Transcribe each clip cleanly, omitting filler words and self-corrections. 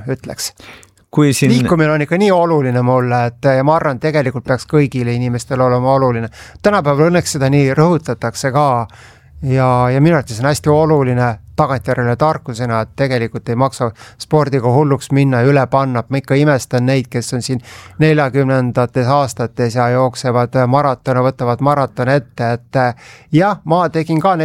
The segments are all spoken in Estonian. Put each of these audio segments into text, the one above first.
ütleks. Liikumine on ikka nii oluline mulle, et ja ma arvan, tegelikult peaks kõigile inimestele olema oluline. Tänapäeval õnneks seda nii rõhutatakse ka ja minu arvates on hästi oluline tagantjärele tarkusena, et tegelikult ei maksa spordiga hulluks minna ja üle panna. Ma ikka imestan neid, kes on siin 40ndates aastates ja jooksevad maratone, võtavad maratone ette, et jah, ma tegin ka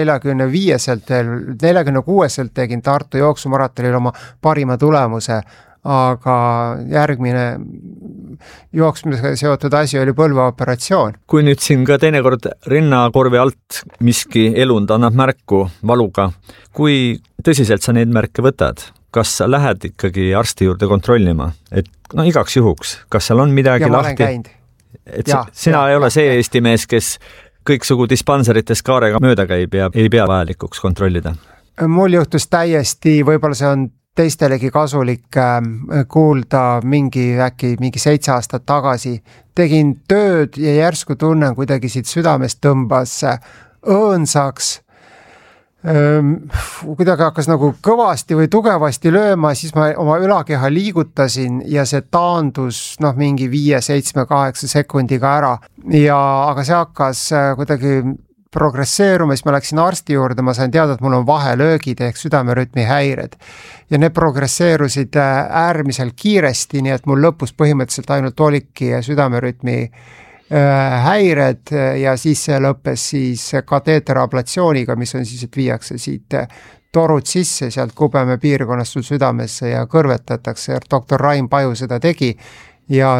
46-selt tegin Tartu jooksumaratonil oma parima tulemuse, aga järgmine jooksmisega seotud asi oli põlveoperatsioon. Kui nüüd siin ka teinekord rinnakorvi alt miski elund annab märku valuga, kui tõsiselt sa neid märke võtad? Kas sa lähed ikkagi arsti juurde kontrollima? Et igaks juhuks, kas seal on midagi lahti? Et sina ei ole see Eesti mees, kes kõiksugu dispenserites kaarega mööda käib ja ei pea vajalikuks kontrollida? Mul juhtus täiesti, võib-olla see on teistelegi kasulik kuulda mingi 7 aastat tagasi. Tegin tööd ja järsku tunnen kuidagi siit südamest tõmbas õõnsaks. Kuidagi hakkas nagu kõvasti või tugevasti lööma, siis ma oma ülakeha liigutasin ja see taandus mingi 5, 7, 8 sekundiga ära. Aga see hakkas kuidagi progresseeruma, siis ma läksin arsti juurde, ma sain teada, et mul on vahelöögid ehk südamerütmi häired. Ja need progresseerusid äärmiselt kiiresti, nii et mul lõpus põhimõtteliselt ainult olidki südamerütmi häired ja siis see lõppes siis kateeterablatsiooniga, mis on siis, et viiakse siit torud sisse sealt Kubemäe piirkonnast sul südamesse ja kõrvetatakse. Doktor Rain Paju seda tegi ja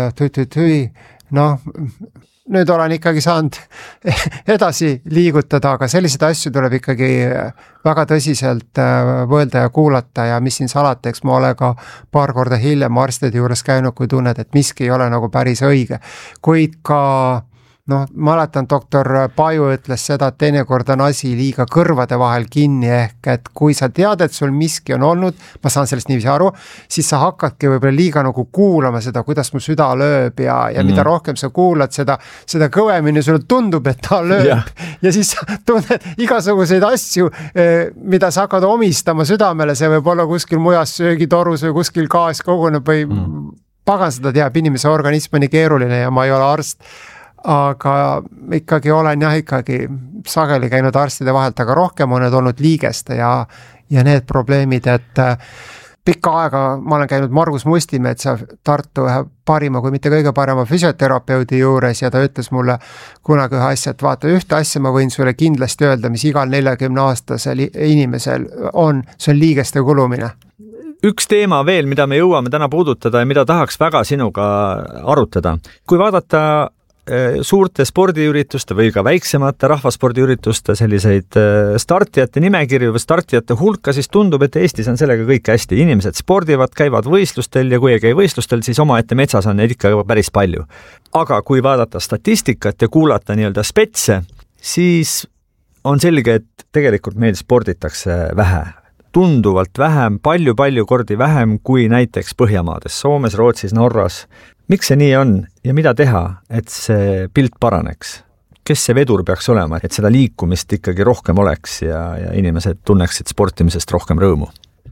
nüüd olen ikkagi saanud edasi liigutada, aga selliseid asju tuleb ikkagi väga tõsiselt võelda ja kuulata ja mis siin salateks, ma olen ka paar korda hiljem arstide juures käinud, kui tunned, et miski ei ole nagu päris õige. Kuid ka mäletan, doktor Paju ütles seda, et teinekord on asi liiga kõrvade vahel kinni ehk, et kui sa tead, et sul miski on olnud, ma saan sellest niiviisi aru, siis sa hakkadki võib-olla liiga nagu kuulama seda, kuidas mu süda lööb ja mida rohkem sa kuulad seda kõvemini sulle tundub, et ta lööb ja siis sa tunned igasuguseid asju, mida sa hakkad omistama südamele, see võib olla kuskil mujas söögitorus või kuskil gaas koguneb või pagan seda teab, inimese organism on nii keeruline ja ma ei ole arst. Aga ikkagi olen ikkagi sageli käinud arstide vahelt, aga rohkem on need olnud liigeste ja need probleemid, et pikka aega ma olen käinud Margus Mustimetsa Tartu ühe parima, kui mitte kõige parema füsioterapeudi juures ja ta ütles mulle kunagi ühe asja, et vaata, ühte asja ma võin sulle kindlasti öelda, mis igal 40-aastasel inimesel on, see on liigeste kulumine. Üks teema veel, mida me jõuame täna puudutada ja mida tahaks väga sinuga arutada. Kui vaadata suurte spordiürituste või ka väiksemate rahvaspordiürituste selliseid startijate nimekirju või startijate hulka, siis tundub, et Eestis on sellega kõik hästi. Inimesed spordivad, käivad võistlustel ja kui ei käi võistlustel, siis omaette metsas on neid ikka päris palju. Aga kui vaadata statistikat ja kuulata nii-öelda spetse, siis on selge, et tegelikult meil sporditakse vähe. Tunduvalt vähem, palju kordi vähem kui näiteks Põhjamaades, Soomes, Rootsis, Norras. Miks see nii on ja mida teha, et see pilt paraneks? Kes see vedur peaks olema, et seda liikumist ikkagi rohkem oleks ja inimesed tunneksid sportimisest rohkem rõõmu?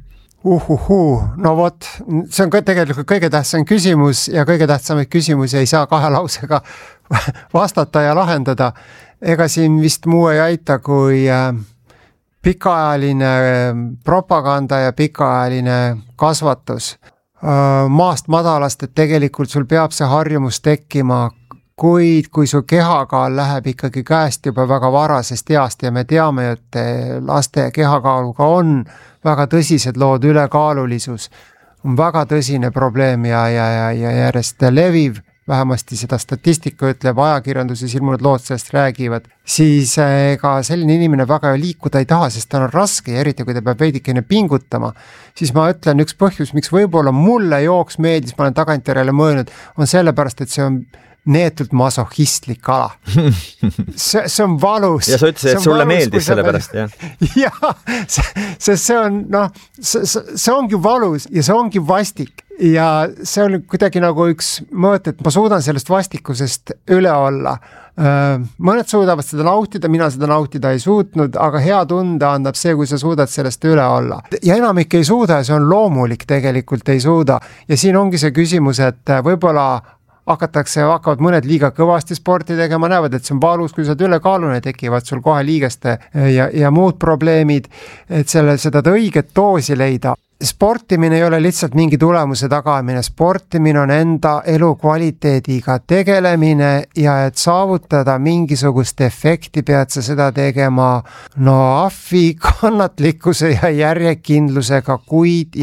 No vot, see on tegelikult kõige tähtsam küsimus ja kõige tähtsamaid küsimusi ei saa 2 lausega vastata ja lahendada. Ega siin vist muu ei aita, kui pikaajaline propaganda ja pikaajaline kasvatus maast madalast, et tegelikult sul peab see harjumus tekkima, kuid kui su kehakaal läheb ikkagi käest juba väga varasest east ja me teame, et laste kehakaaluga on väga tõsised lood, ülekaalulisus on väga tõsine probleem ja järjest leviv, vähemasti seda statistika ütleb, ajakirjanduses ilmunud lood sellest räägivad, siis ega selline inimene väga liikuda ei taha, sest ta on raske ja eriti kui ta peab veidikene pingutama, siis ma ütlen üks põhjus, miks võib-olla mulle jooks meeldis, ma olen tagantjärele mõelnud, on sellepärast, et see on neetult masohistlik ala. See on valus. Ja sa ütlesid, et sulle meeldis sellepärast, jah? Jah, see on, see ongi valus ja see ongi vastik ja see on kuidagi nagu üks mõõt, et ma suudan sellest vastikusest üle olla, Mõned suudavad seda nautida, mina seda nautida ei suutnud, aga hea tunde annab see, kui sa suudad sellest üle olla. Ja enamik ei suuda ja see on loomulik, tegelikult ei suuda. Ja siin ongi see küsimus, et võib-olla hakkavad mõned liiga kõvasti sporti tegema, näevad, et see on valus, kui sa oled ülekaalune, tekivad sul kohe liigeste ja muud probleemid, et seda õiget doosi leida. Sportimine ei ole lihtsalt mingi tulemuse tagamine, sportimine on enda elukvaliteediga tegelemine ja et saavutada mingisugust efekti, pead sa seda tegema ahvi kannatlikkuse ja järjekindlusega kuid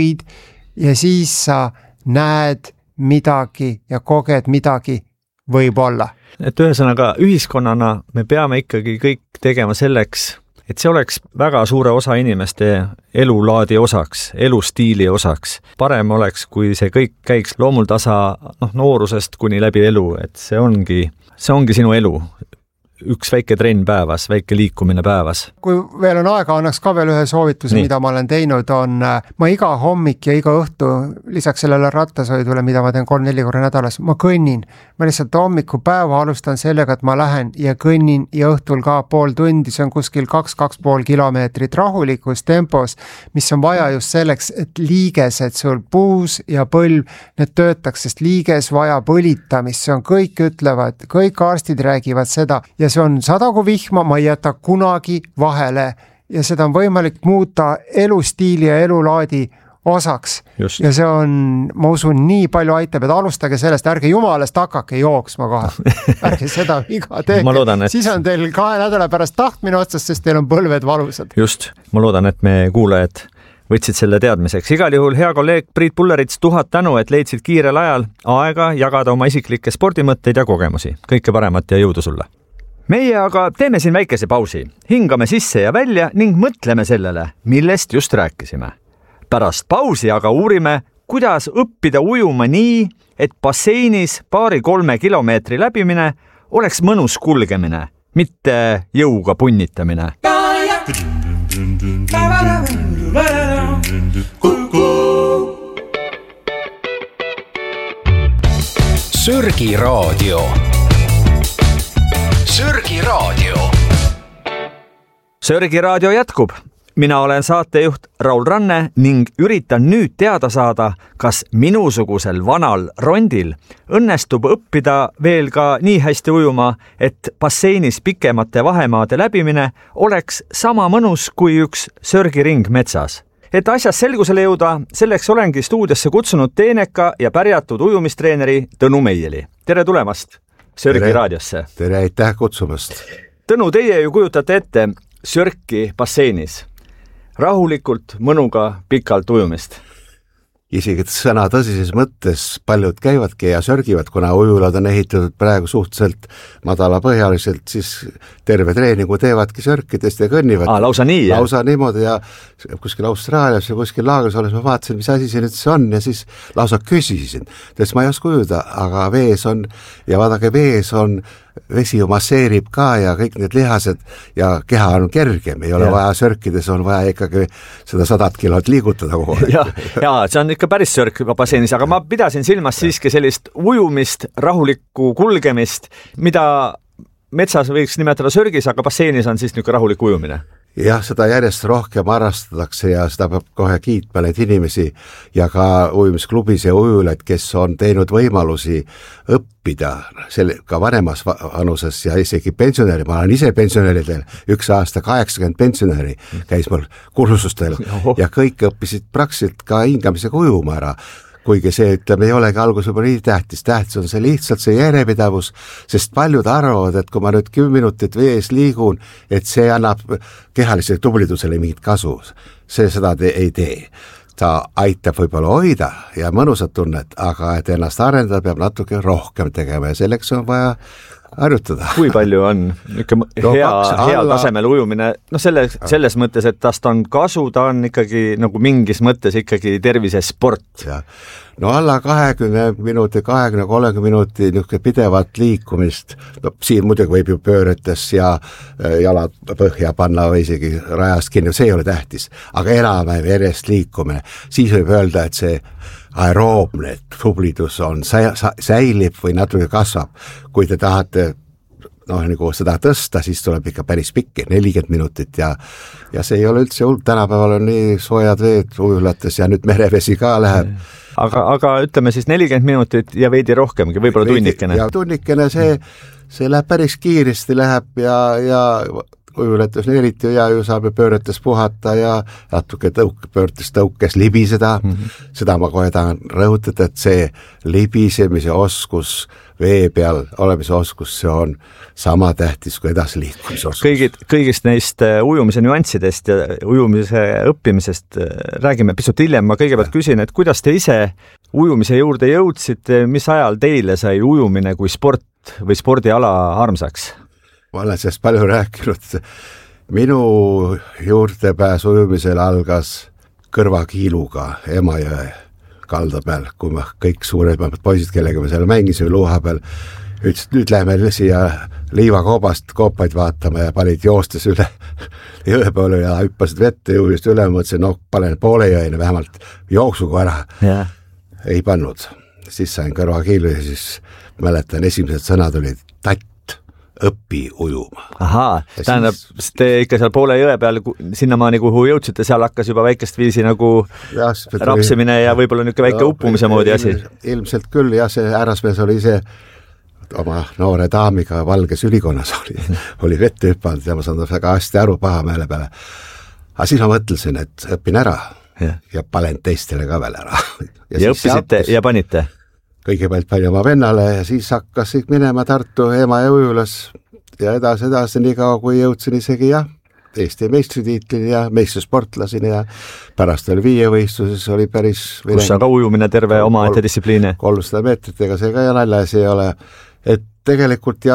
ja siis sa näed midagi ja koged midagi võib-olla. Et ühesõnaga ühiskonnana me peame ikkagi kõik tegema selleks, et see oleks väga suure osa inimeste elulaadi osaks, elustiili osaks. Parem oleks, kui see kõik käiks loomultasa noorusest kuni läbi elu, et see ongi sinu elu. Üks väike trenn päevas, väike liikumine päevas. Kui veel on aega, annaks ka veel ühe soovituse, mida ma olen teinud, on ma iga hommik ja iga õhtu, lisaks sellele rattasõidule, mida ma teen 3-4 korra nädalas, ma kõnnin. Ma lihtsalt hommiku päeva alustan sellega, et ma lähen ja kõnnin ja õhtul ka pool tundi, see on kuskil 2-2,5 kilomeetrit rahulikus tempos, mis on vaja just selleks, et liigesed sul puus ja põlv, need töötaks, sest liiges vaja põlitamist, see on kõik ütlevad, kõik arstid räägivad seda ja see on sadagu vihma, ma ei jäta kunagi vahele ja seda on võimalik muuta elustiili ja elulaadi osaks. Just. Ja see on, ma usun, nii palju aitab, et alustage sellest, ärge jumalast hakake jooksma kohe. Ärge seda viga tehke. Siis on teil 2 nädala pärast tahtmine otsast, sest teil on põlved valusad. Just, ma loodan, et me kuulajad võtsid selle teadmiseks. Igal juhul hea kolleeg Priit Pullerits, 1000 tänu, et leidsid kiirel ajal aega jagada oma isiklikke spordimõtteid ja kogemusi. Kõike paremat ja jõudu sulle! Meie aga teeme siin väikese pausi, hingame sisse ja välja ning mõtleme sellele, millest just rääkisime. Pärast pausi aga uurime, kuidas õppida ujuma nii, et basseinis 2-3 kilomeetri läbimine oleks mõnus kulgemine, mitte jõuga punnitamine. Sörgi raadio. Sörgi raadio. Sörgi raadio jätkub. Mina olen saatejuht Raul Ranne ning üritan nüüd teada saada, kas minusugusel vanal rondil õnnestub õppida veel ka nii hästi ujuma, et basseinis pikemate vahemaade läbimine oleks sama mõnus kui üks sörgiring metsas. Et asjas selgusele jõuda, selleks olengi stuudiosse kutsunud teeneka ja pärjatud ujumistreeneri Tõnu Meieli. Tere tulemast Sörgi raadiosse. Tere, aitäh kutsumast. Tõnu, teie ju kujutate ette sörki basseinis. Rahulikult, mõnuga, pikalt ujumist. Isegi sõna tõsises mõttes paljud käivadki ja sörgivad, kuna ujulad on ehitatud praegu suhteliselt madalapõhjaliselt, siis terve treeningu teevadki sörkidest ja kõnnivad. Lausa nii, jah? Lausa niimoodi ja kuskil Austraalias ja kuskil laagris olles ma vaatasin, mis asi see nüüd see on ja siis lausa küsisin. Tees ma ei oska ujuda, aga vees on ja vaadake, vesi ju masseerib ka ja kõik need lihased ja keha on kergem, ei ole vaja sörkides, on vaja ikkagi seda 100 kilot liigutada kogu aeg. Ja, see on ikka päris sörk basseinis, aga ma pidasin silmas siiski sellist ujumist, rahulikku kulgemist, mida metsas võiks nimetada sörgis, aga basseinis on siis niisugune rahulik ujumine. Jah, seda järjest rohkem arrastatakse ja seda peab kohe kiitma neid inimesi ja ka ujumisklubis ja ujulaid, kes on teinud võimalusi õppida ka vanemas vanuses ja isegi pensionäri. Ma olen ise pensionäridel, 1 aasta 80 pensionäri käis mul kursustel ja kõik õppisid praktiliselt ka hingamisega ujuma ära. Kuigi see, ei olegi alguses juba nii tähtis. Tähtis on see lihtsalt see järjepidavus, sest paljud arvavad, et kui ma nüüd 10 minutit vees liigun, et see annab kehalisele tublidusele mingit kasu. See seda ei tee. Ta aitab võib-olla hoida ja mõnusat tunnet, aga et ennast arendada peab natuke rohkem tegema ja selleks on vaja harjutada. Kui palju on hea tasemel ujumine? Selles mõttes, et tast on kasu, ta on ikkagi nagu mingis mõttes ikkagi tervisesport. No alla 20 minuti, 20-30 minuti niisugune pidevat liikumist. Siin muidugi võib ju pööretes ja jalad põhja panna või isegi rajast kinni, see ei ole tähtis. Aga enam järjest liikumine. Siis võib öelda, et see aeroobne tublidus on säilib või natuke kasvab. Kui te tahate nagu seda tõsta, siis tuleb ikka päris pikk, 40 minutit ja see ei ole üldse hull, tänapäeval on nii soojad veed ujulates ja nüüd merevesi ka läheb. Aga ütleme siis 40 minutit ja veidi rohkemgi, võib-olla tunnikene. Ja tunnikene see läheb päris kiiresti läheb ja ujulates eriti hea ju saab pööretes puhata ja natuke pööretes tõukes libiseda. Seda ma kohe tahan rõhutada, et see libisemise oskus, vee peal olemise oskus, see on sama tähtis kui edasiliikumise oskus. Kõigist neist ujumise nüanssidest ja ujumise õppimisest räägime pisut hiljem. Ma kõigepealt küsin, et kuidas te ise ujumise juurde jõudsite, mis ajal teile sai ujumine kui sport või spordiala armsaks? Ma olen sellest palju rääkinud. Minu juurdepääs ujumisel algas Kõrvakiiluga Emajõe kalda peal, kui me kõik suuremad poisid, kellega me seal mängisime luuha peal, ütlesid, nüüd läheme siia liivakoobast koopaid vaatama ja panid joostes üle jõe poole ja hüppasid vette jõudist üle, mõtlesin, panen poole jõeni vähemalt jooksuga ära. Yeah. Ei pannud. Siis sain Kõrvakiilu ja siis mäletan, esimesed sõnad olid tatt. Õppi ujuma. Ahaa, tähendab, te ikka seal poole jõe peal sinnamaani, kuhu jõudsite, seal hakkas juba väikest viisi nagu rapsimine ja võib-olla niisugune väike uppumise moodi asi. Ilmselt küll, jah, see härrasmees oli ise oma noore daamiga valges ülikonnas oli vette hüppanud ja ma saan väga hästi aru Pahamäele peale. Aga siis ma mõtlesin, et õpin ära ja panen teistele ka veel ära. Ja õppisite ja panite? Kõigepealt pani oma vennale ja siis hakkas minema Tartu Emajõe ujulas ja edasi, nii kaua kui jõudsin isegi Eesti meistritiitlini ja meistrisportlasini ja pärast oli viievõistluses oli päris... Kus aga ujumine terve omaette distsipliine? 300 meetrit, ega see ka naljaasi ei ole. Et tegelikult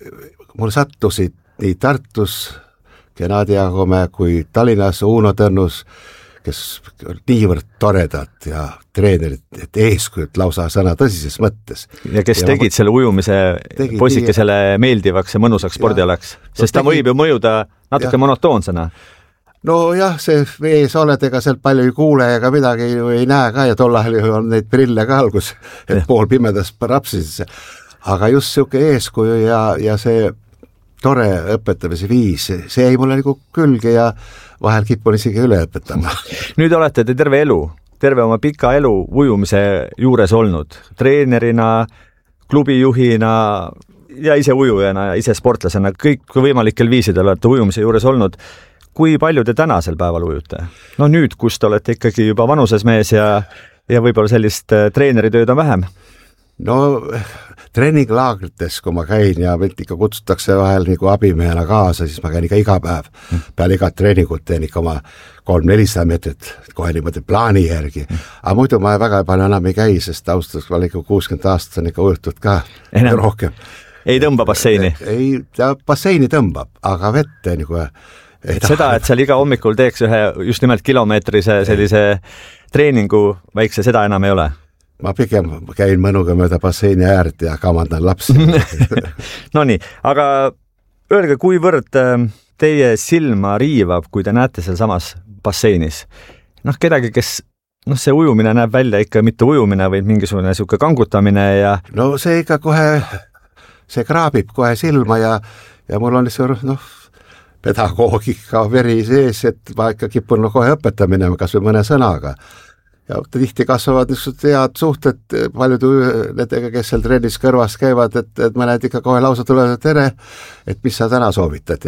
mul sattusid nii Tartus Gennadi Jagome kui Tallinnas Uno Tõnnus, kes niivõrd toredad ja treenerid, et eeskujud lausa sõna tõsises mõttes. Ja kes tegid selle ujumise poisikesele meeldivaks ja mõnusaks spordialaks, sest ta võib ju mõjuda natuke monotoonsena. No jah, see vees oledega seal palju ei kuule ega midagi ei näe ka ja tol ajal on neid prille ka algus, et pool pimedas rapsis. Aga just siuke eeskuju ja see tore õpetamise viis, see jäi mulle nagu külge ja vahel kipun isegi üle õpetama. Nüüd olete te terve oma pika elu ujumise juures olnud, treenerina, klubijuhina ja ise ujujana, ise sportlasena, kõik võimalikel viisidel olete ujumise juures olnud. Kui palju te tänasel päeval ujute? No nüüd, kus te olete ikkagi juba vanuses mees ja võib-olla sellist treeneritööd on vähem? No treeninglaagrites, kui ma käin ja mind ikka kutsutakse vahel nagu abimehena kaasa, siis ma käin ikka iga päev. Peale igat treeningut teen ikka oma 300-400 meetrit kohe niimoodi plaani järgi. Aga muidu ma väga palju enam ei käi, sest austus, ma olen ikka 60 aastat on ikka ujutud ka enam rohkem. Ei tõmba basseini? Ei, basseini tõmbab, aga vette nagu... Seda, et seal iga hommikul teeks ühe just nimelt kilomeetrise sellise treeningu väikse, seda enam ei ole? Ma pigem käin mõnuga mööda basseini äärt ja kamandan lapsi. Nonii, aga öelge, kuivõrd teie silma riivab, kui te näete seal samas basseinis? Kedagi, kes see ujumine näeb välja ikka mitte ujumine, vaid mingisugune siuke kangutamine ja... No see ikka kohe, see kraabib kohe silma ja mul on lihtsalt, pedagoogika veri sees, et ma ikka kipun kohe õpetamine, kas või mõne sõnaga. Ja tihti kasvavad niisugused head suhted paljud nendega, kes seal trennis kõrvas käivad, et mõned ikka kohe lausa tulevad, tere, et mis sa täna soovitad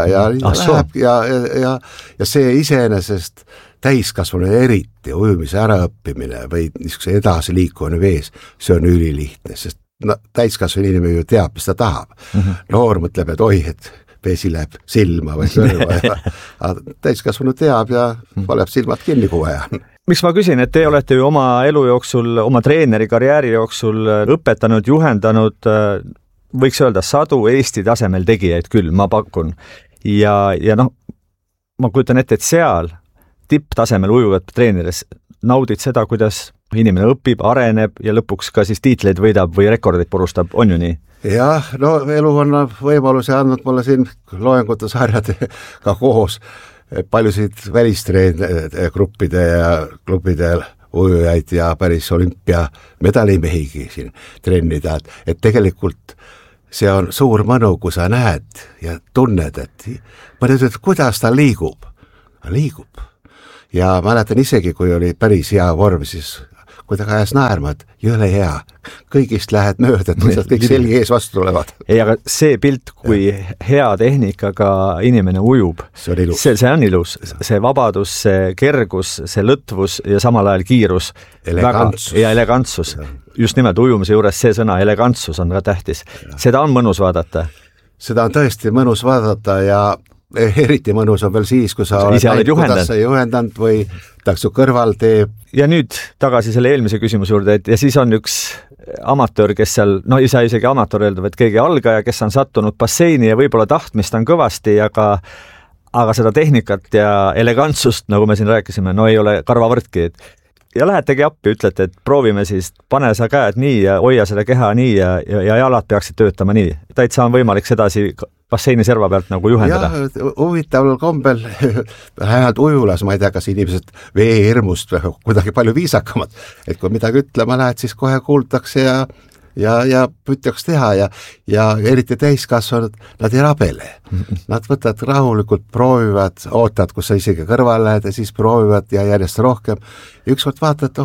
ja see iseenesest täiskasvanu eriti ujumise äraõppimine või niisuguse edasiliikumine vees, see on ülilihtne, sest täiskasvanu inimene ju teab, mis ta tahab. Noor mõtleb, et oi, et vesi läheb silma või kõrva ja täiskasvanu teab ja valeb silmad kinni kui vaja. Miks ma küsin, et te olete ju oma elu jooksul, oma treeneri karjääri jooksul õpetanud, juhendanud, võiks öelda sadu Eesti tasemel tegijaid küll, ma pakun. Ja ma kujutan ette, et seal tipptasemel ujuvad treeneris naudid seda, kuidas inimene õpib, areneb ja lõpuks ka siis tiitleid võidab või rekordid purustab, on ju nii? Jah, elu on võimalusi andnud mulle siin loengute sarjadega koos paljusid välistreengruppide ja klubide ujujaid ja päris olümpia medalimehigi siin trennida, et tegelikult see on suur mõnu, kui sa näed ja tunned, et ma nüüd ütlen, kuidas ta liigub. Ja mäletan isegi, kui oli päris hea vorm, siis kui ta ajas naerma, et jõle hea, kõigist lähed mööda, et sealt kõik selgi ees vastu tulevad. Ei, aga see pilt, kui hea tehnikaga inimene ujub, see on ilus. See vabadus, see kergus, see lõtvus ja samal ajal kiirus. Elegantsus. Just nimelt ujumise juures see sõna, elegantsus on ka tähtis. Seda on mõnus vaadata. Seda on tõesti mõnus vaadata ja eriti mõnus on veel siis, kui sa oled kuidas sa juhendanud või taksu kõrval teeb. Ja nüüd tagasi selle eelmise küsimuse juurde, et ja siis on üks amatöör, kes seal, no ei saa isegi amatöör öelda, et keegi algaja, kes on sattunud basseini ja võib-olla tahtmist on kõvasti, aga seda tehnikat ja elegantsust, nagu me siin rääkisime, no ei ole karvavõrdki. Ja lähetegi appi, ütlete, et proovime siis, pane sa käed nii ja hoia seda keha nii ja jalad peaksid töötama nii. Täitsa on võimalik sedasi basseini serva pealt nagu juhendada. Ja huvitaval kombel, vähemalt ujulas, ma ei tea, kas inimesed veehirmust või kuidagi palju viisakamad, et kui midagi ütlema lähed, siis kohe kuultakse ja püütaks teha ja eriti täiskasvanud, nad ei rabele. Nad võtavad rahulikult, proovivad, ootavad, kus sa isegi kõrval lähed ja siis proovivad ja järjest rohkem. Ja ükskord vaatad,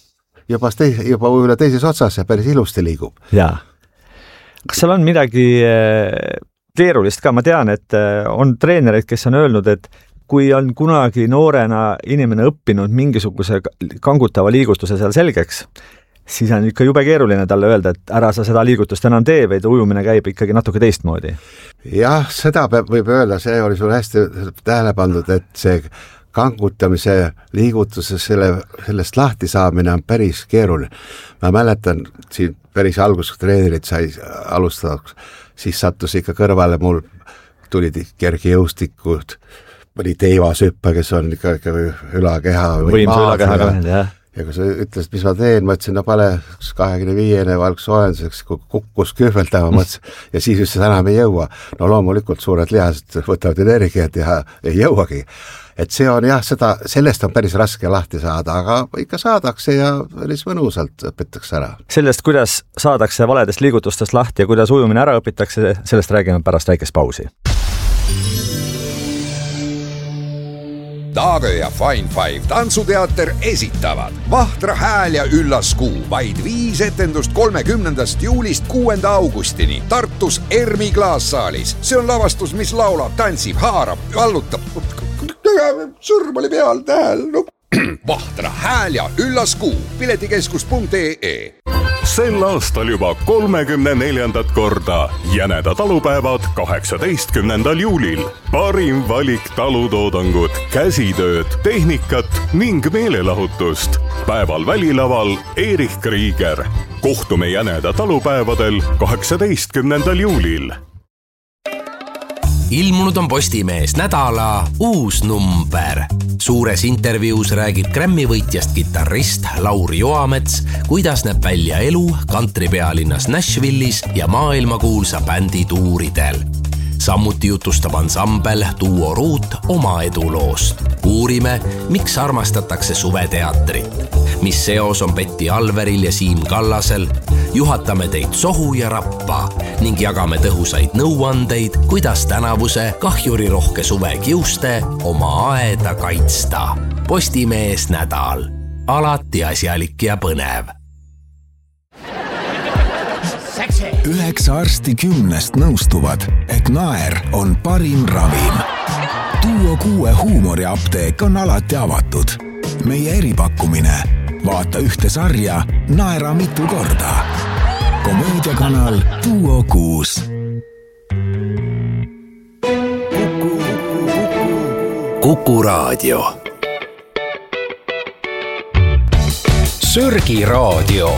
juba ujula teises otsas ja päris ilusti liigub. Jaa. Kas seal on midagi keerulist ka? Ma tean, et on treenerid, kes on öelnud, et kui on kunagi noorena inimene õppinud mingisuguse kangutava liigutuse seal selgeks, siis on ikka jube keeruline talle öelda, et ära sa seda liigutust enam tee, vaid ujumine käib ikkagi natuke teistmoodi. Jah, seda võib öelda, see oli sul hästi tähele pandud, et see kangutamise liigutuse sellest lahti saamine on päris keeruline. Ma mäletan, siin päris alguses treenerid sai alustada, siis sattus ikka kõrvale, mul tulid kergejõustikud, mõni teivashüppe, kes on ikka ülakeha võimsa ülakeha kahend, jah. Ja kui sa ütlesid, mis ma teen, ma ütlesin, no pane 25 valg soojenduseks, kui kukkus kühveldama, mõtlesin, ja siis ütlesin, enam ei jõua. No loomulikult suured lihased võtavad energiat ja ei jõuagi. Et see on jah, sellest on päris raske lahti saada, aga ikka saadakse ja päris mõnusalt õpitakse ära. Sellest, kuidas saadakse valedest liigutustest lahti ja kuidas ujumine ära õpitakse, sellest räägime pärast väikest pausi. Taagö ja Fine Five tantsuteater esitavad Vahtra hääl ja üllas kuu, vaid 5 etendust 30. juulist 6. augustini Tartus Ermi klaassaalis. See on lavastus, mis laulab, tantsib, haarab, vallutab. Sõrm oli peal tähel. No. Vahtra hääl ja üllas kuu, piletikeskus.ee. Sel aastal juba 34. korda Jäneda talupäevad 18. juulil. Parim valik talutoodangut, käsitööd, tehnikat ning meelelahutust. Päeval välilaval Erich Krieger. Kohtume Jäneda talupäevadel 18. juulil. Ilmunud on Postimees nädala uus number. Suures intervjuus räägib Grammy võitjast kitarrist Lauri Joamets, kuidas näeb välja elu kantripealinnas Nashvillis ja maailmakuulsa bändi tuuridel. Samuti jutustab ansambel Duo Root oma eduloost. Uurime, miks armastatakse suveteatrit, mis seos on Betty Alveril ja Siim Kallasel, juhatame teid sohu ja rappa ning jagame tõhusaid nõuandeid, kuidas tänavuse kahjurirohke suve kiuste oma aeda kaitsta. Postimees nädal. Alati asjalik ja põnev. 9 arsti 10 nõustuvad, et naer on parim ravim. Duo 6 huumoriapteek on alati avatud. Meie eripakkumine. Vaata ühte sarja, naera mitu korda. Komöödiakanal Duo 6. Kuku Raadio. Sörgi Raadio.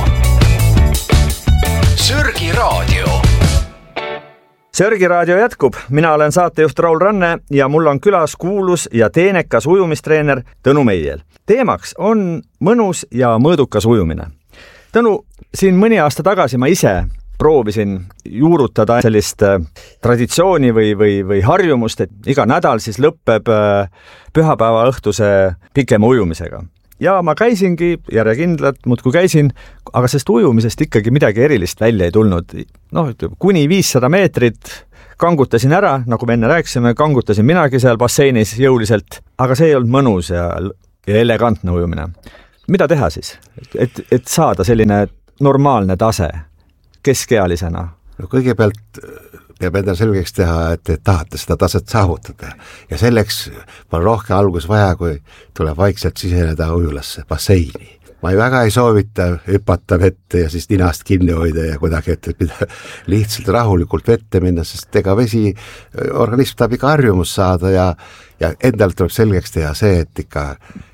Sörgi Raadio. Sörgi Raadio jätkub. Mina olen saatejuht Raul Ranne ja mul on külas kuulus ja teenekas ujumistreener Tõnu Meiel. Teemaks on mõnus ja mõõdukas ujumine. Tõnu, siin mõni aasta tagasi ma ise proovisin juurutada sellist traditsiooni või harjumust, et iga nädal siis lõpeb pühapäeva õhtuse pikema ujumisega. ja ma käisingi järjekindlalt, muudkui käisin, aga sest ujumisest ikkagi midagi erilist välja ei tulnud. Noh, kuni 500 meetrit kangutasin ära, nagu me enne rääkisime, kangutasin minagi seal basseinis jõuliselt, aga see ei olnud mõnus ja elegantne ujumine. Mida teha siis, et saada selline normaalne tase keskealisena? No kõigepealt peab endale selgeks teha, et tahate seda taset saavutada ja selleks on rohkem algus vaja, kui tuleb vaikselt siseneda ujulasse, basseini. Ma väga ei soovita hüpata vette ja siis ninast kinni hoida ja kuidagi, et lihtsalt rahulikult vette minna, sest ega vesi, organism tahab ikka harjumus saada ja endale tuleb selgeks teha see, et ikka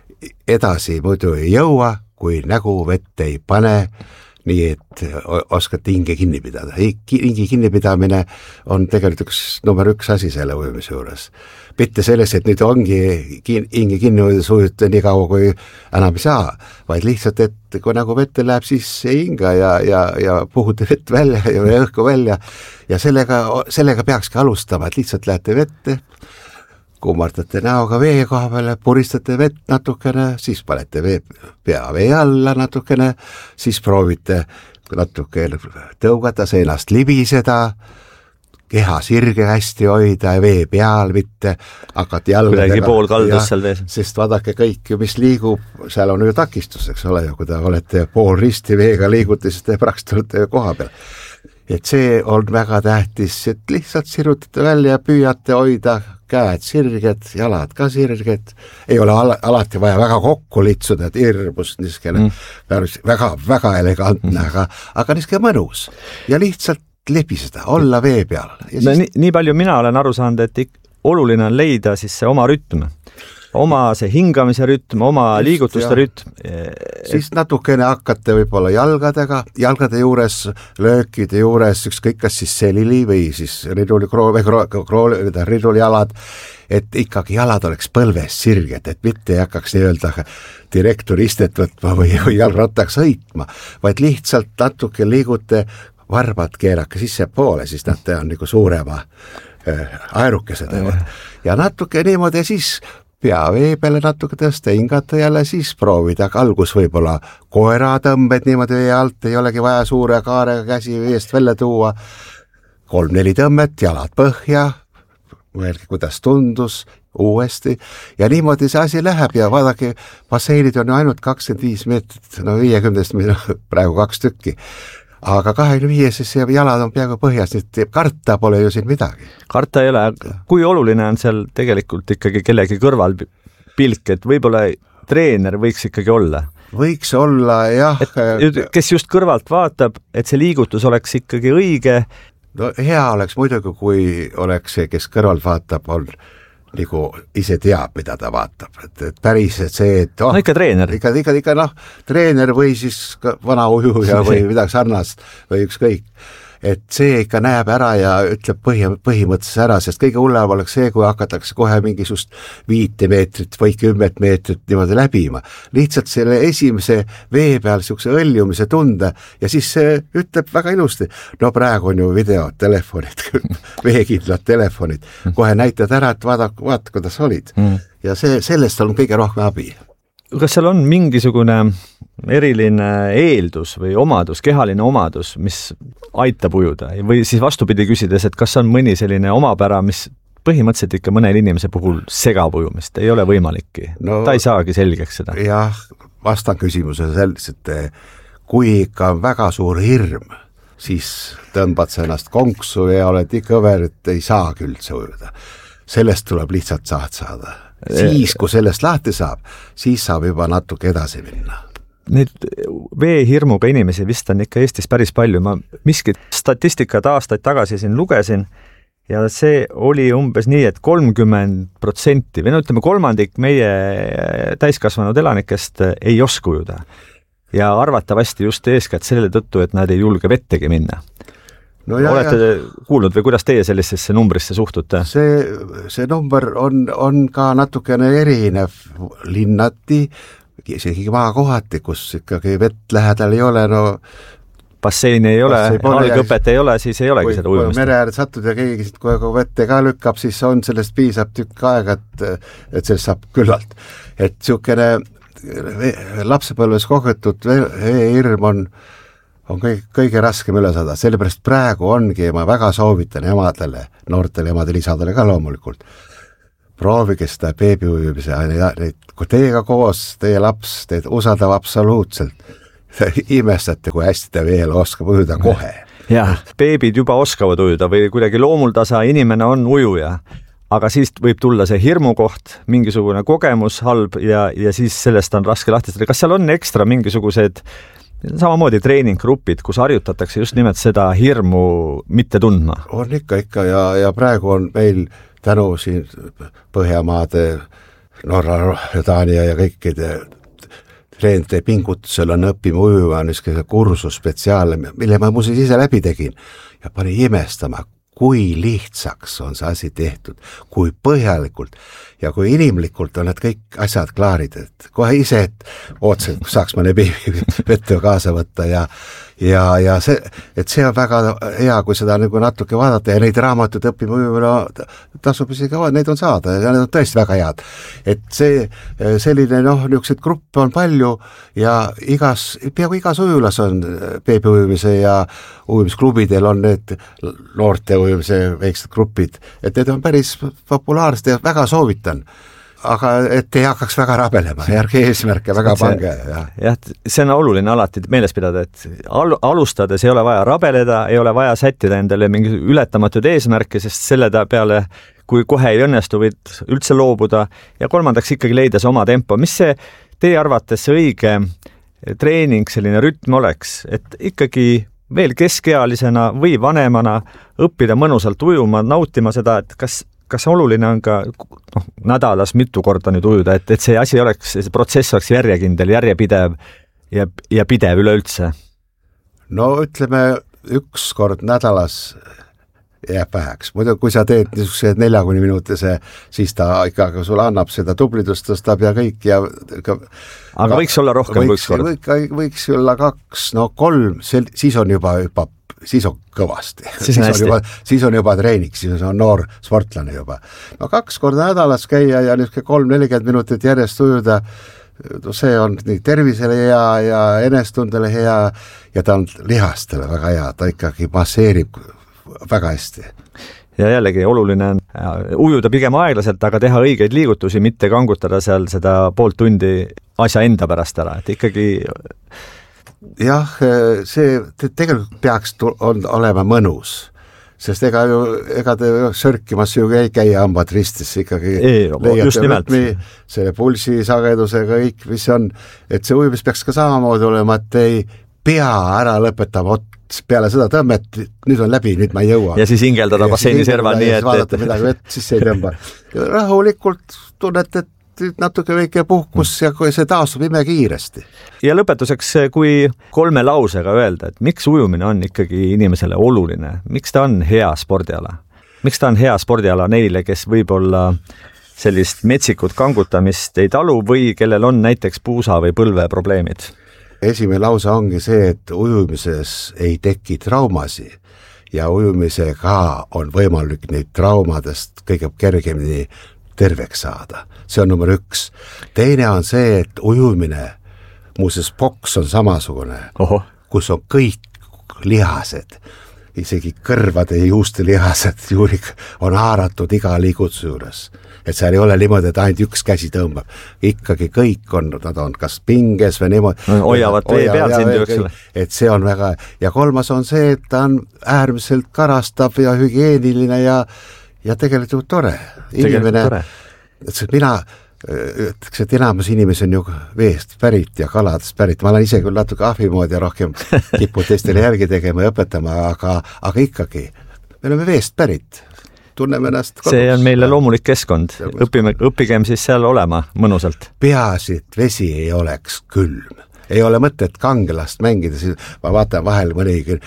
edasi muidu ei jõua, kui nägu vette ei pane, nii et oskate hinge kinni pidada. Hingi kinnipidamine on tegelikult number 1 asi selle ujumise juures. Mitte selles, et nüüd ongi hinge kinni ujute nii kaua, kui enam ei saa, vaid lihtsalt, et kui nagu vette läheb, siis ei hinga ja puhute vett välja ja õhku välja ja sellega peakski alustama, et lihtsalt lähete vette, kummardate näoga vee koha peale, puristate vett natukene, siis panete pea vee alla natukene, siis proovite natuke tõugata seinast libiseda, keha sirge hästi hoida ja vee peal, mitte hakata jalgadega. Kuidagi pool kaldus seal vees. Sest vaadake kõik, mis liigub, seal on ju takistus, eks ole, kui te olete pool risti veega liiguti, siis te praktiliselt olete koha peal. Et see on väga tähtis, et lihtsalt sirutate välja ja püüate hoida käed sirged, jalad ka sirged, ei ole alati vaja väga kokku litsuda, et hirmus niisugune väga elegantne, aga niisugune mõnus ja lihtsalt lebiseda, olla vee peal. No, nii palju mina olen aru saanud, et oluline on leida siis see oma rütm, oma see hingamise rütm, oma liigutuste rütm. Siis natukene hakkate võib-olla jalgade juures, löökide juures, ükskõik kas siis selili või siis riduli jalad, et ikkagi jalad oleks põlves sirged, et mitte ei hakkaks nii-öelda direktori istet võtma või jalgrattaks sõitma, vaid lihtsalt natuke liigute, varbad keerake sisse poole, siis nad on nagu suurema aerukese teevad. Ja natuke niimoodi ja siis pea vee peale natuke tõsta, hingata jälle, siis proovida, aga algus võib-olla koeratõmbed niimoodi vee alt, ei olegi vaja suure kaarega käsi veest välja tuua, 3-4 tõmmet, jalad põhja, mõelge, kuidas tundus, uuesti ja niimoodi see asi läheb ja vaadake, basseinid on ju ainult 25 meetrit, no 50 praegu 2 tükki. Aga 25 jalad on peaaegu põhjas, nüüd karta pole ju siin midagi. Karta ei ole, kui oluline on seal tegelikult ikkagi kellegi kõrval pilk, et võib-olla treener võiks ikkagi olla? Võiks olla, jah. Kes just kõrvalt vaatab, et see liigutus oleks ikkagi õige? No hea oleks muidugi, kui oleks see, kes kõrvalt vaatab, on nagu ise teab, mida ta vaatab, et päris see, et no ikka treener. Ikka treener või siis vana ujuja või midagi sarnast või ükskõik. Et see ikka näeb ära ja ütleb põhimõtteliselt ära, sest kõige hullem oleks see, kui hakatakse kohe mingisugust 5 meetrit või 10 meetrit niimoodi läbima. Lihtsalt selle esimese vee peal niisuguse õljumise tunde ja siis see ütleb väga ilusti. No praegu on ju videod, telefonid, veekindlad telefonid. Kohe näitad ära, et vaata, kuidas olid. Ja sellest on kõige rohkem abi. Kas seal on mingisugune eriline eeldus või omadus, kehaline omadus, mis aitab ujuda või siis vastupidi küsides, et kas on mõni selline omapära, mis põhimõtteliselt ikka mõnel inimese puhul segab ujumist, ei ole võimalikki, ta ei saagi selgeks seda. Jah, vastan küsimuse selles, et kui ikka on väga suur hirm, siis tõmbad sa ennast konksu ja oled nii kõver, et ei saagi üldse ujuda. Sellest tuleb lihtsalt saada. Siis, kui sellest lahti saab, siis saab juba natuke edasi minna. Neid veehirmuga inimesi vist on ikka Eestis päris palju. Ma miskit statistikat aastaid tagasi siin lugesin ja see oli umbes nii, et 30% või no ütleme kolmandik meie täiskasvanud elanikest ei oska ujuda. Ja arvatavasti just eeskätt selle tõttu, et nad ei julge vettegi minna. No olete kuulnud või kuidas teie sellisesse numbrisse suhtute? See number on ka natukene erinev linnati, isegi maakohati, kus ikkagi vett lähedal ei ole, no basseini ei ole, algõpet ei ole, siis ei olegi seda ujumist. Kui mere äärde satud ja keegi kui vette ka lükkab, siis on sellest piisab tükk aega, et sellest saab küllalt. Et niisugune lapsepõlves kogetud veehirm on kõige raskem üle saada, sellepärast praegu ongi, ma väga soovitan emadele, noortele emadele, isadele ka loomulikult, proovige seda beebiujumise, kui teiega koos, teie laps, teid usaldab absoluutselt, imestate, kui hästi ta veel oskab ujuda kohe. Jah, beebid juba oskavad ujuda või kuidagi loomultasa inimene on ujuja, aga siis võib tulla see hirmukoht, mingisugune kogemus halb ja siis sellest on raske lahtistada. Kas seal on ekstra mingisugused samamoodi treeninggrupid, kus harjutatakse just nimelt seda hirmu mitte tundma? On ikka ja praegu on meil tänu siin Põhjamaade, Norra, Taania ja kõikide treenide pingutusel on õppima ujuma niisugune kursus spetsiaalne, mille ma muuseas ise läbi tegin ja pani imestama, kui lihtsaks on see asi tehtud, kui põhjalikult ja kui inimlikult on need kõik asjad klaarid, et kohe ise ootasin, kui saaks mõne vette kaasa võtta ja see on väga hea, kui seda nagu natuke vaadata ja neid raamatud õppima võib-olla tasub isegi, neid on saada ja need on tõesti väga head. Et see selline, niisuguseid gruppe on palju ja peaaegu igas ujulas on beebiujumise ja ujumisklubidel on need noorte ujumise väiksed grupid, et need on päris populaarsed ja väga soovitan. Aga et ei hakkaks väga rabelema, järgi eesmärke väga pange. Jah, see on oluline alati meeles pidada, et alustades ei ole vaja rabeleda, ei ole vaja sättida endale mingi ületamatud eesmärke, sest selle peale, kui kohe ei õnnestu, võid üldse loobuda ja kolmandaks ikkagi leida see oma tempo. Mis see teie arvates õige treening, selline rütm oleks, et ikkagi veel keskealisena või vanemana õppida mõnusalt ujuma, nautima seda, et kas oluline on ka nädalas mitu korda nüüd ujuda, et see asi oleks, see protsess oleks järjekindel, järjepidev ja pidev üleüldse? No ütleme, üks kord nädalas jääb väheks. Muidu kui sa teed niisuguse 40 minutise, siis ta ikka sulle annab seda tublidust, tõstab ja kõik ja aga võiks olla rohkem kui üks kord? Võiks olla 2, 3, siis on juba siis on kõvasti. Siis on juba treening, siis on noor sportlane juba. 2 korda nädalas käia ja 3-40 minutit järjest ujuda, see on nii tervisele hea ja enestundele hea ja ta on lihastele väga hea, ta ikkagi masseerib väga hästi. Ja jällegi oluline on ujuda pigem aeglaselt, aga teha õigeid liigutusi, mitte kangutada seal seda pool tundi asja enda pärast ära, et ikkagi jah, see tegelikult peaks olema mõnus, sest ega te sörkimas ju ei käi hambad ristis, ikkagi just nimelt selle pulsi sagedusega kõik, mis on, et see ujumis peaks ka samamoodi olema, et ei pea ära lõpetama peale seda tõmmet, nüüd on läbi, nüüd ma ei jõua. Ja siis hingeldada basseini serval nii, et vaadata midagi vett, siis ei tõmba. Rahulikult tunnete, et natuke väike puhkus ja kui see taastub ime kiiresti. Ja lõpetuseks, kui 3 lausega öelda, et miks ujumine on ikkagi inimesele oluline, miks ta on hea spordiala? Miks ta on hea spordiala neile, kes võib-olla sellist metsikut kangutamist ei talu või kellel on näiteks puusa või põlve probleemid? Esimene lause ongi see, et ujumises ei teki traumasi ja ujumisega on võimalik neid traumadest kõige kergemini terveks saada. See on number 1. Teine on see, et ujumine, muuseas boks on samasugune, kus on kõik lihased, isegi kõrvade ja juuste lihased juurik on haaratud iga liigutuse juures. Et seal ei ole niimoodi, et ainult üks käsi tõmbab. Ikkagi kõik on, nad on kas pinges või niimoodi. Hoiavad vee peal sind jooksule. Et see on väga, ja 3. on see, et ta on äärmiselt karastav ja hügieeniline ja tegelikult tore. Inimene, mina ütleks, et enamus inimesi on ju veest pärit ja kaladest pärit. Ma olen ise küll natuke ahvimoodi ja rohkem kipud teistele järgi tegema ja õpetama, aga ikkagi me oleme veest pärit. Tunneme ennast kodus. See on meile loomulik keskkond. Õppigem siis seal olema mõnusalt. Peaasi, et vesi ei oleks külm. Ei ole mõtet kangelast mängida, siis ma vaatan vahel mõnigi,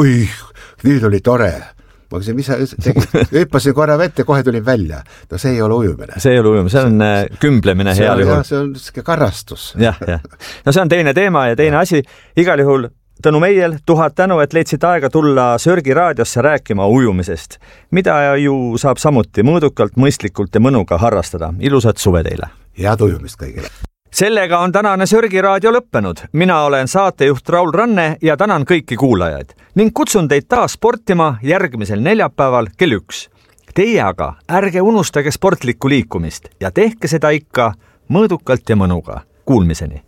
nüüd oli tore. Ma küsin, mis sa tegid? Hüppasin korra vette, kohe tulin välja. No see ei ole ujumine. See ei ole ujumine, see on kümblemine heal juhul. See on karastus. Ja. No see on teine teema ja teine asi. Igal juhul Tõnu Meiel, 1000 tänu, et leidsid aega tulla Sörgi raadiosse rääkima ujumisest, mida ju saab samuti mõõdukalt, mõistlikult ja mõnuga harrastada. Ilusat suve teile! Head ujumist kõigile! Sellega on tänane Sörgi raadio lõppenud. Mina olen saatejuht Raul Ranne ja tänan kõiki kuulajaid ning kutsun teid taas sportima järgmisel neljapäeval kell 1. Teie aga ärge unustage sportlikku liikumist ja tehke seda ikka mõõdukalt ja mõnuga. Kuulmiseni.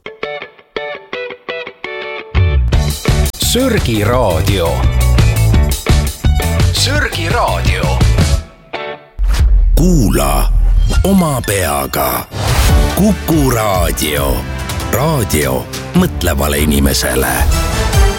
Sörgi raadio. Sörgi raadio. Kuula oma peaga. Kuku raadio. Raadio mõtlevale inimesele.